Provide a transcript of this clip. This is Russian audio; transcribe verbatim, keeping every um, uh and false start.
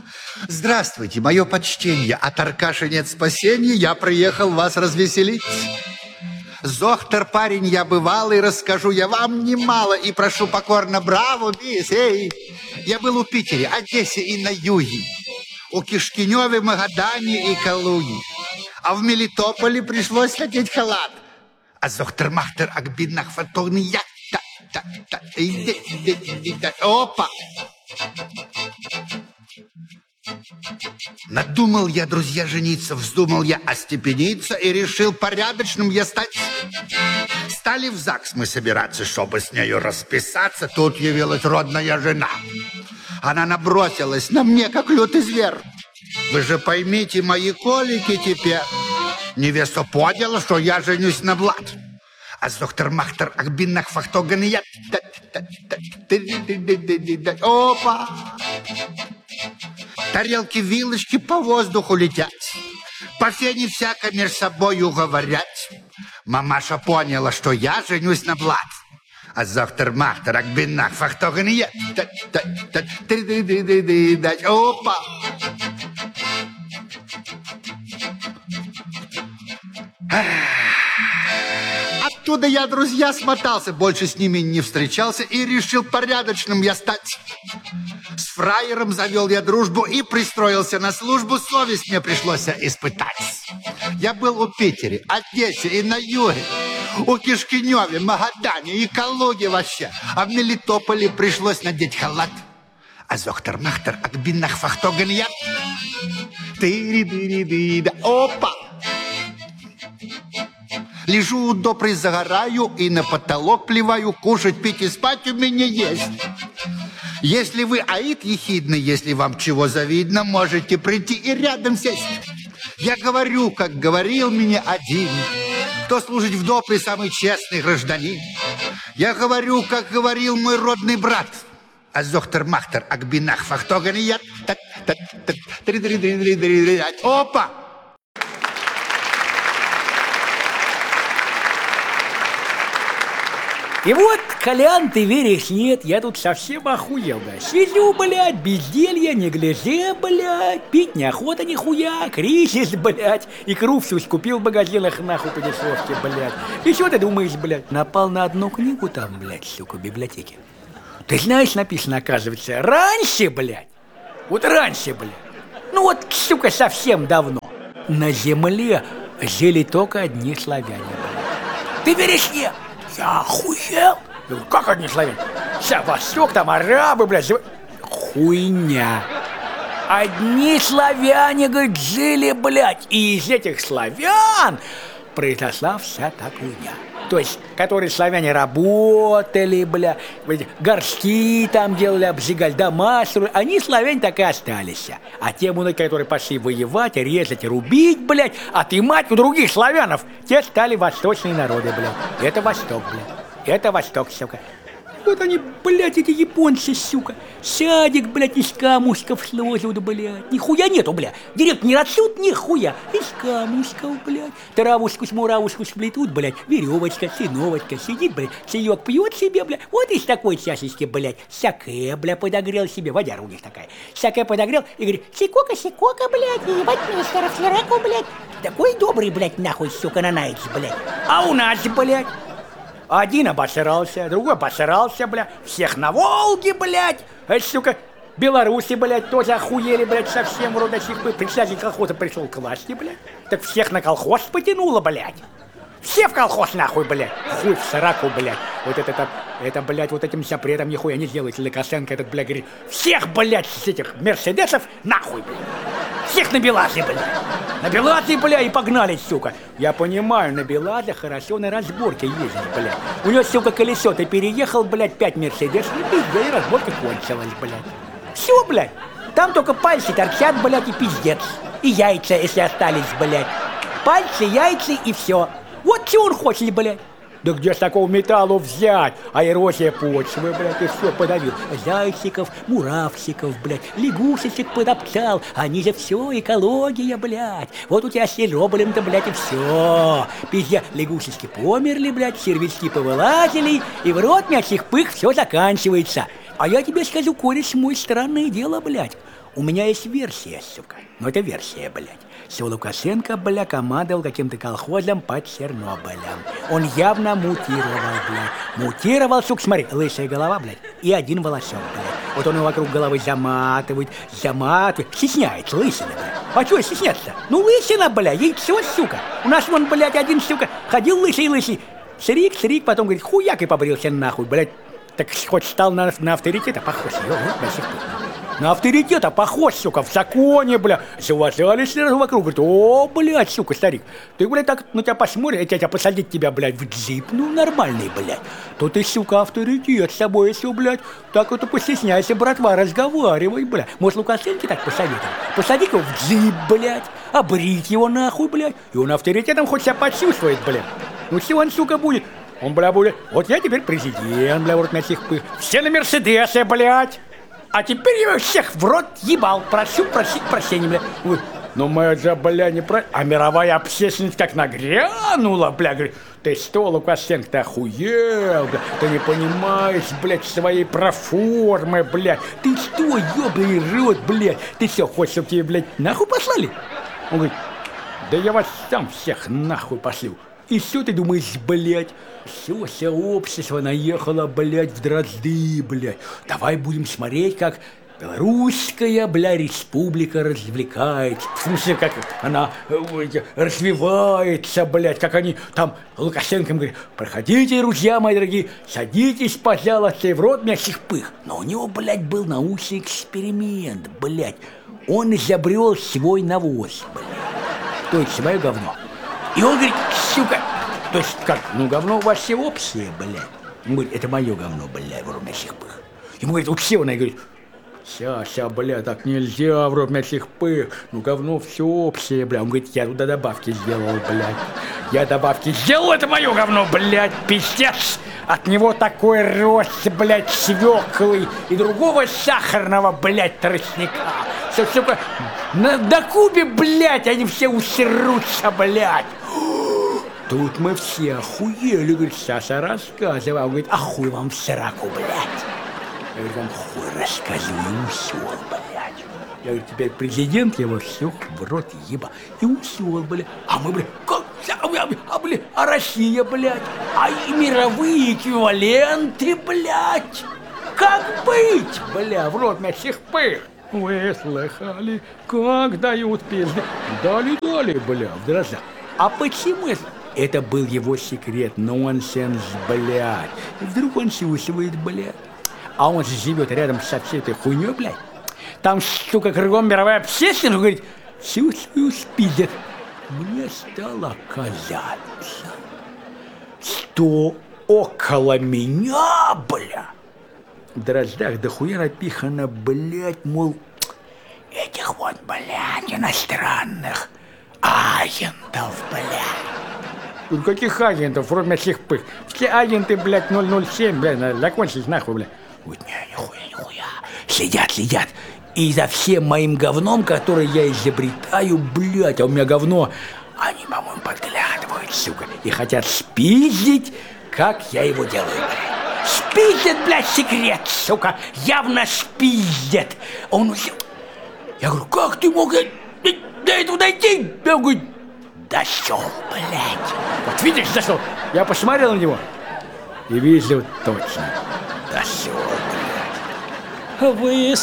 Здравствуйте, мое почтение. От Аркаши нет спасения, я приехал вас развеселить. Зохтер парень я бывалый, расскажу я вам немало. И прошу покорно, браво, мисс, эй. Я был у Питере, Одессе и на юге. У Кишкиневе, Магадане и Калуги. А в Мелитополе пришлось надеть халат. А зохтер-махтер акбинах фотогный я. Опа! Надумал я, друзья, жениться, вздумал я остепениться и решил порядочным я стать. Стали в ЗАГС мы собираться, чтобы с нею расписаться. Тут явилась родная жена. Она набросилась на мне, как лютый зверь. Вы же поймите мои колики теперь. Невеста поняла, что я женюсь на Влад. А зохтер-махтер акбинах фахтоган я. Опа! Тарелки, вилочки по воздуху летят. По фене всяко между собою говорят. Мамаша поняла, что я женюсь на Влад. А зохтер-махтер акбинах фахтоган я. Опа! Оттуда я, друзья, смотался, больше с ними не встречался и решил порядочным я стать. С фраером завел я дружбу и пристроился на службу, совесть мне пришлось испытать. Я был у Питере, Одессе и на юге, у Кишкиневе, Магадане и Калуге вообще, а в Мелитополе пришлось надеть халат. А зохтер-махтер акбинах фахтоган я. Тыри-дыри-дыри-да, опа! Лежу у допры, загораю и на потолок плеваю. Кушать, пить и спать у меня есть. Если вы аид ехидный, если вам чего завидно, можете прийти и рядом сесть. Я говорю, как говорил мне один, кто служит в допре, самый честный гражданин. Я говорю, как говорил мой родный брат. А зохтер-махтер акбинах фахтоган я. Опа! И вот, Колян, ты веришь, нет, я тут совсем охуел, да. Сижу, блядь, безделье, неглиже, блядь, пить неохота нихуя, кризис, блядь, икру всю скупил в магазинах, нахуй, по дешевке, блядь. И что ты думаешь, блядь, напал на одну книгу там, блядь, сука, в библиотеке. Ты знаешь, написано, оказывается, раньше, блядь, вот раньше, блядь, ну вот, сука, совсем давно, на земле жили только одни славяне, блядь. Ты веришь, нет? Я охуел? Как одни славяне? Вся Восток, там арабы, блядь, жив... Хуйня. Одни славяне, говорит, жили, блядь, и из этих славян произошла вся та хуйня. То есть, которые славяне работали, бля, горшки там делали, обжигали, дома строили, они, славяне, так и остались. А те муны, которые пошли воевать, резать, рубить, блядь, отымать у других славянов, те стали восточные народы, блядь. Это Восток, блядь. Это Восток, сука. Вот они, блядь, эти японцы, сука. Садик, блядь, из камушков сложат, блядь. Нихуя нету, блядь. Директор не растут, нихуя. Из камушков, блядь. Травушку-смуравушку сплетут, блядь. Веревочка, синовочка. Сидит, блядь, чаек пьет себе, блядь. Вот из такой чашечки, блядь. Саке, блядь, подогрел себе. Водяра у них такая. Саке подогрел и говорит: сикока, сикока, блядь. Ебать мне старофлераку, блядь. Такой добрый, блядь, нахуй, сука, нанаец, блядь. А у нас, блядь, один обосрался, другой обосрался, бля. Всех на Волге, блядь. А, сука, белорусы, блядь, тоже охуели, блядь, совсем вроде сих. Председатель колхоза пришел к власти, блядь. Так всех на колхоз потянуло, блядь. Все в колхоз, нахуй, блядь. Хуй в сраку, блядь. Вот это, это, это, блядь, вот этим запретом нихуя не делается. Лукашенко этот, блядь, говорит: всех, блядь, с этих мерседесов нахуй, блядь. Всех на Белазе, блядь. На Белазе, блядь, и погнали, сука. Я понимаю, на Белазе хорошо на разборке ездить, блядь. У него, сука, колесо, ты переехал, блядь, пять мерседесов, и пиздец, и разборка кончилась, блядь. Все, блядь. Там только пальцы торчат, блядь, и пиздец. И яйца, если остались, блядь. Пальцы, яйца и все. Вот чего он хочет, блядь. Да где ж такого металла взять? А эрозия почвы, блядь, и все подавил. Зайчиков, муравчиков, блядь, лягушечек подоптал. Они же все экология, блядь. Вот у тебя с Сероболем-то, блядь, и все. Пиздец, лягушечки померли, блядь, червячки повылазили, и в рот мячих пых все заканчивается. А я тебе скажу, кореш мой, странное дело, блядь. У меня есть версия, сука. Ну, это версия, блядь. Что Лукашенко, бля, командовал каким-то колхозом под Чернобылем. Он явно мутировал, бля. Мутировал, сука, смотри, лысая голова, блядь, и один волосок, блядь. Вот он его вокруг головы заматывает, заматывает. Стесняется, лысина, блядь. А чего стесняться? Ну, лысина, бля, яйцо, сука. У нас вон, блядь, один, сука, ходил лысый-лысый. Срик, срик, потом, говорит, хуяк и побрился нахуй, блядь. Так хоть стал на, на авторитета похож, ё, вот, до сих пор. На авторитета похож, сука, в законе, бля. Завозались сразу вокруг, говорит, о, блядь, сука, старик, ты, блядь, так на тебя посмотришь, я тебя посадить тебя, блядь, в джип, ну, нормальный, блядь. То ты, сука, авторитет с собой, если, блядь, так вот постесняйся, братва, разговаривай, блядь. Может, Лукашенко так посоветовал? Посадить его в джип, блядь, обрить его нахуй, блядь, и он авторитетом хоть себя почувствует, блядь. Ну, все он, сука, будет. Он, бля, будет, вот я теперь президент, бля, вот на всех пых. Все на Мерседесе, блядь. А теперь я всех в рот ебал. Прошу просить прощения, бля. Ой, но мы же, бля, не про... А мировая общественность как нагрянула, бля. Говорит, ты что, Лукашенко, ты охуел, бля. Ты не понимаешь, блядь, своей проформы, блядь. Ты что, ёбаный рот, блядь. Ты что, хочешь, чтобы тебе, блядь, нахуй послали? Он говорит, да я вас сам всех нахуй пошлю. И что ты думаешь, блядь? Все сообщество наехало, блядь, в дрозды, блядь. Давай будем смотреть, как белорусская, бля, республика развлекается. В смысле, как она э, развивается, блядь, как они там Лукашенко говорит, проходите, друзья мои дорогие, садитесь, пожалуйста, и в рот мясных пых. Но у него, блядь, был научный эксперимент, блядь. Он изобрел свой навоз, блядь. То есть свое говно. И он говорит, сука, то есть как, ну говно у вас все общее, блядь. Он говорит, это мое говно, блядь, в рот мясных пых. Ему говорит, у всего, она говорит, ща, ща, бля, так нельзя в рот мясных пых, ну говно все общее, бля. Он говорит, я туда добавки сделал, блядь. Я добавки сделал, это мое говно, блядь, пиздец. От него такой рост, блядь, свеклы и другого сахарного, блядь, тростника. Все, сука, на, на Кубе, блядь, они все усерутся, блядь. Тут мы все охуели, говорит, Саша, рассказывай. Он говорит, а хуй вам в сраку, блядь. Я говорю, вам хуй рассказываю, и усел, блядь. Я говорю, теперь президент его всех в рот еба. И усел, блядь. А мы, блядь, как? А, блядь, а Россия, блядь? А и мировые эквиваленты, блядь? Как быть, бля, в рот мясных пых? Вы слыхали, как дают пизды? Дали-дали, бля, в дрожжах. А почему это? Это был его секрет, нонсенс, блядь. И вдруг он чувствует, блядь. А он же живет рядом со всей этой хуйней, блядь. Там, сука, кругом мировая общественность, говорит, чувствую, спидет. Мне стало казаться, что около меня, бля, в дрожжах дохуя напихано, блядь, мол, этих вот, блядь, иностранных агентов, блядь. Ну, каких агентов, в рот мясных пых? Все агенты, блядь, ноль ноль семь, блядь, закончились нахуй, блядь. Вот, не, нихуя, нихуя. Сидят, сидят. И за всем моим говном, которое я изобретаю, блядь, а у меня говно, они, по-моему, подглядывают, сука, и хотят спиздить, как я его делаю, блядь. Спиздят, блядь, секрет, сука, явно спиздят. Он уже... Я говорю, как ты мог до этого дойти? Я говорю, дошел, блядь. Вот видишь, дошел. Я посмотрел на него и вижу точно. Дошел, блядь. Вы